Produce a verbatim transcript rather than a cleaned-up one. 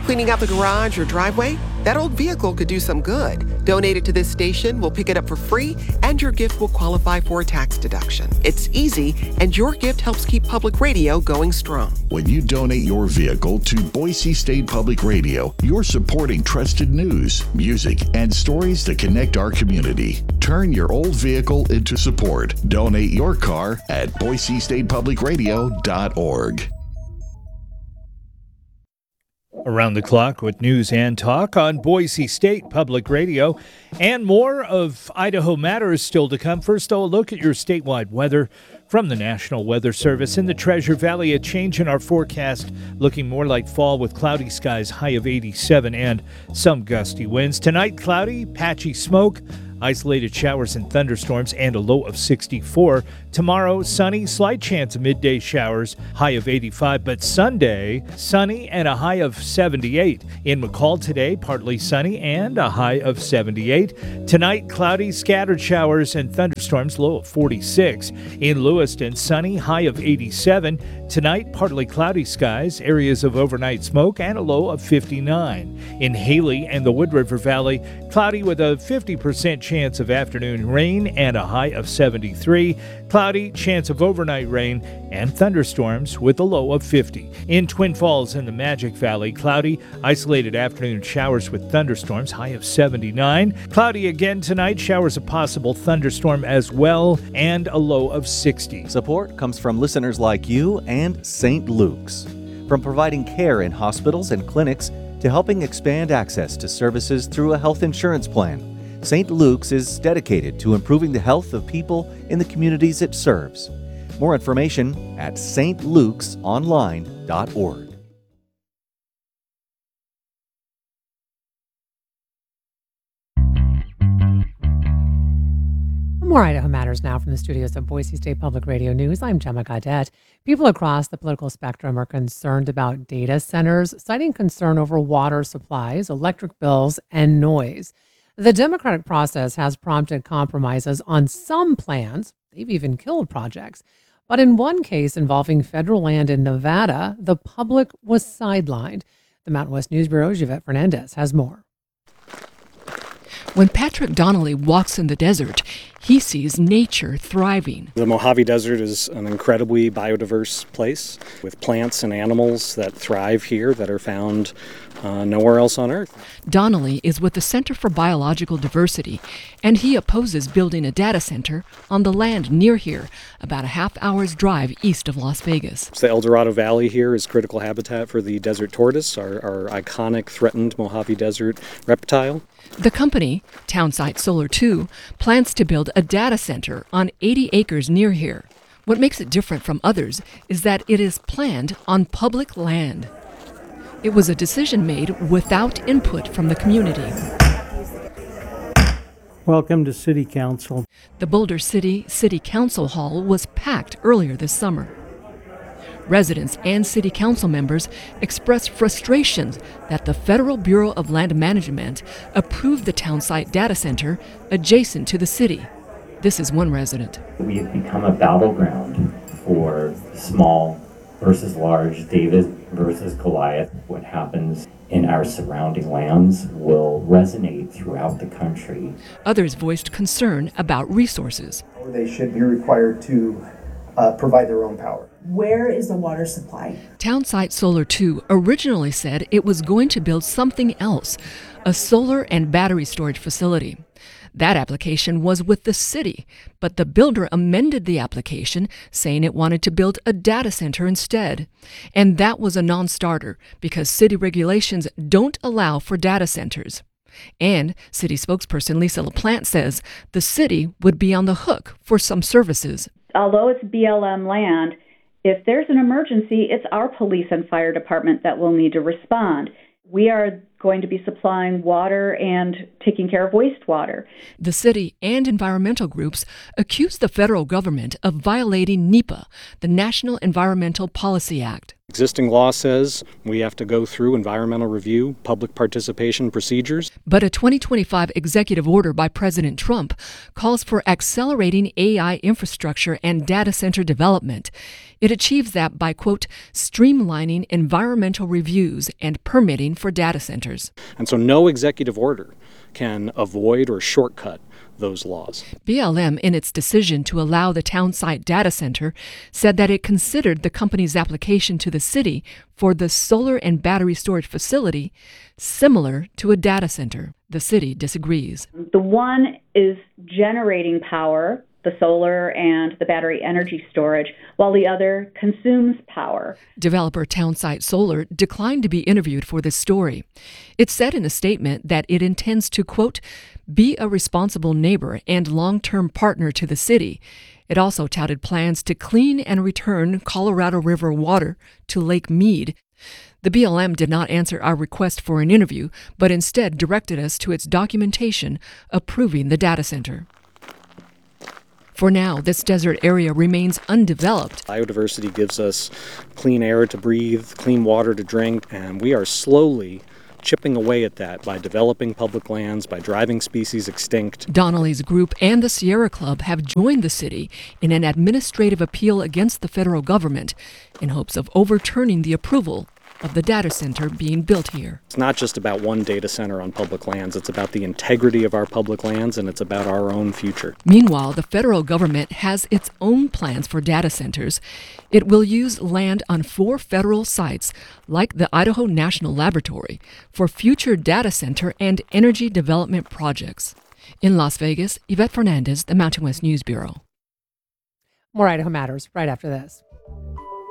Cleaning out the garage or driveway? That old vehicle could do some good. Donate it to this station, we'll pick it up for free, and your gift will qualify for a tax deduction. It's easy, and your gift helps keep public radio going strong. When you donate your vehicle to Boise State Public Radio, you're supporting trusted news, music, and stories that connect our community. Turn your old vehicle into support. Donate your car at boise state public radio dot org. Around the clock with news and talk on Boise State Public Radio. And more of Idaho Matters still to come. First, though, a look at your statewide weather from the National Weather Service. In the Treasure Valley, a change in our forecast, looking more like fall with cloudy skies, high of eighty-seven, and some gusty winds. Tonight, cloudy, patchy smoke, isolated showers and thunderstorms, and a low of sixty-four. Tomorrow, sunny, slight chance of midday showers, high of eighty-five. But Sunday, sunny and a high of seventy-eight. In McCall today, partly sunny and a high of seventy-eight. Tonight, cloudy, scattered showers and thunderstorms, low of forty-six. In Lewiston, sunny, high of eighty-seven. Tonight, partly cloudy skies, areas of overnight smoke, and a low of fifty-nine. In Haley and the Wood River Valley, cloudy with a fifty percent chance of afternoon rain and a high of seventy-three. Cloudy, chance of overnight rain and thunderstorms with a low of fifty. In Twin Falls and the Magic Valley, cloudy, isolated afternoon showers with thunderstorms, high of seventy-nine. Cloudy again tonight, showers of possible thunderstorm as well, and a low of sixty. Support comes from listeners like you and Saint Luke's. From providing care in hospitals and clinics to helping expand access to services through a health insurance plan, Saint Luke's is dedicated to improving the health of people in the communities it serves. More information at s t lukes online dot org. More Idaho Matters now from the studios of Boise State Public Radio News. I'm Gemma Gaudette. People across the political spectrum are concerned about data centers, citing concern over water supplies, electric bills, and noise. The democratic process has prompted compromises on some plans. They've even killed projects. But in one case involving federal land in Nevada, the public was sidelined. The Mountain West News Bureau's Yvette Fernandez has more. When Patrick Donnelly walks in the desert, he sees nature thriving. The Mojave Desert is an incredibly biodiverse place with plants and animals that thrive here that are found uh, nowhere else on Earth. Donnelly is with the Center for Biological Diversity, and he opposes building a data center on the land near here, about a half hour's drive east of Las Vegas. So the El Dorado Valley here is critical habitat for the desert tortoise, our, our iconic threatened Mojave Desert reptile. The company, Townsite Solar two, plans to build a data center on eighty acres near here. What makes it different from others is that it is planned on public land. It was a decision made without input from the community. Welcome to City Council. The Boulder City City Council Hall was packed earlier this summer. Residents and city council members expressed frustrations that the Federal Bureau of Land Management approved the Townsite data center adjacent to the city. This is one resident. We've become a battleground for small versus large, David versus Goliath. What happens in our surrounding lands will resonate throughout the country. Others voiced concern about resources. They should be required to uh, provide their own power. Where is the water supply? Townsite Solar two originally said it was going to build something else, a solar and battery storage facility. That application was with the city, but the builder amended the application, saying it wanted to build a data center instead. And that was a non-starter because city regulations don't allow for data centers. And city spokesperson Lisa LaPlante says the city would be on the hook for some services. Although it's B L M land, if there's an emergency, it's our police and fire department that will need to respond. We are going to be supplying water and taking care of wastewater. The city and environmental groups accuse the federal government of violating NEPA, the National Environmental Policy Act. Existing law says we have to go through environmental review, public participation procedures. But a twenty twenty-five executive order by President Trump calls for accelerating A I infrastructure and data center development. It achieves that by, quote, streamlining environmental reviews and permitting for data centers. And so no executive order can avoid or shortcut those laws. B L M, in its decision to allow the town site data center, said that it considered the company's application to the city for the solar and battery storage facility similar to a data center. The city disagrees. The one is generating power, the solar and the battery energy storage, while the other consumes power. Developer Townsite Solar declined to be interviewed for this story. It said in a statement that it intends to, quote, be a responsible neighbor and long-term partner to the city. It also touted plans to clean and return Colorado River water to Lake Mead. The B L M did not answer our request for an interview, but instead directed us to its documentation approving the data center. For now, this desert area remains undeveloped. Biodiversity gives us clean air to breathe, clean water to drink, and we are slowly chipping away at that by developing public lands, by driving species extinct. Donnelly's group and the Sierra Club have joined the city in an administrative appeal against the federal government in hopes of overturning the approval of the data center being built here. It's not just about one data center on public lands. It's about the integrity of our public lands, and it's about our own future. Meanwhile, the federal government has its own plans for data centers. It will use land on four federal sites, like the Idaho National Laboratory, for future data center and energy development projects. In Las Vegas, Yvette Fernandez, the Mountain West News Bureau. More Idaho Matters right after this.